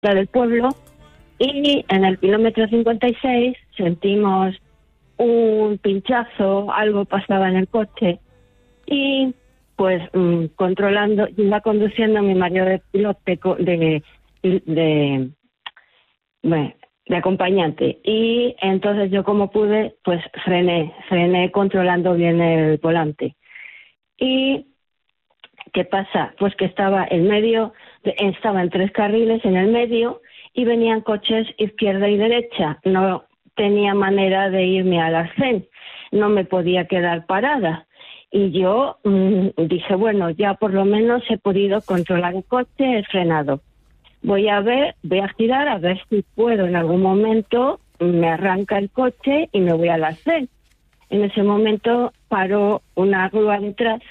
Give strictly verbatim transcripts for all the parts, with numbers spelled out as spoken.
del pueblo, y en el kilómetro cincuenta y seis sentimos un pinchazo, algo pasaba en el coche, y pues mmm, controlando, iba conduciendo mi marido de pilote de, de, de, bueno, de acompañante, y entonces yo como pude, pues frené, frené controlando bien el volante. Y ¿qué pasa? Pues que estaba en medio, estaba en tres carriles en el medio y venían coches izquierda y derecha. No tenía manera de irme al arcén, no me podía quedar parada. Y yo mmm, dije, bueno, ya por lo menos he podido controlar el coche, he frenado. Voy a ver, voy a girar a ver si puedo en algún momento, me arranca el coche y me voy al arcén. En ese momento paró una grúa detrás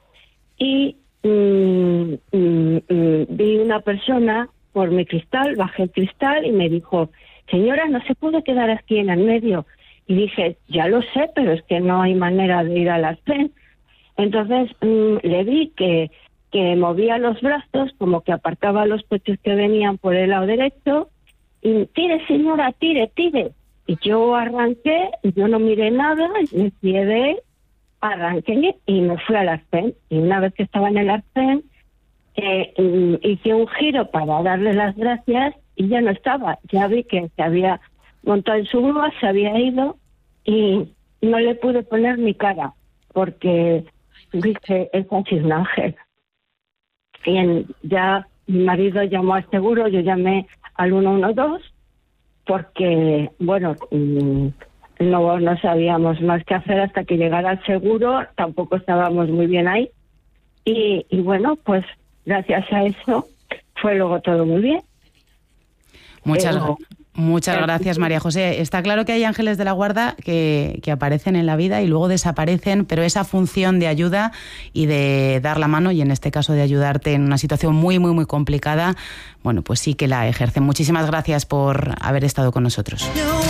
y mmm, mmm, mmm, vi una persona por mi cristal, bajé el cristal y me dijo, señora, no se puede quedar aquí en el medio. Y dije, ya lo sé, pero es que no hay manera de ir al arcén. Entonces mmm, le vi que, que movía los brazos, como que apartaba los coches que venían por el lado derecho, y tire, señora, tire, tire. Y yo arranqué, y yo no miré nada, y me fié de él, arranqué y me fui al arcén. Y una vez que estaba en el arcén, eh, hice un giro para darle las gracias y ya no estaba. Ya vi que se había montado en su grúa, se había ido y no le pude poner mi cara porque dije, esa es un ángel. Y en, ya mi marido llamó al seguro, yo llamé al ciento doce porque, bueno, no, no sabíamos más qué hacer hasta que llegara el seguro, tampoco estábamos muy bien ahí. Y, y bueno, pues gracias a eso fue luego todo muy bien. Muchas gracias. Muchas gracias, María José. Está claro que hay ángeles de la guarda que, que aparecen en la vida y luego desaparecen, pero esa función de ayuda y de dar la mano, y en este caso de ayudarte en una situación muy, muy, muy complicada, bueno, pues sí que la ejercen. Muchísimas gracias por haber estado con nosotros.